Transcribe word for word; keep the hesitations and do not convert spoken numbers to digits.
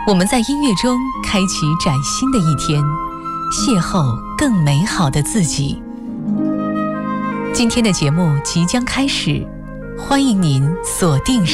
我们在音乐中开启崭新的一天，邂逅更美好的自己。今天的节目即将开始，欢迎您锁定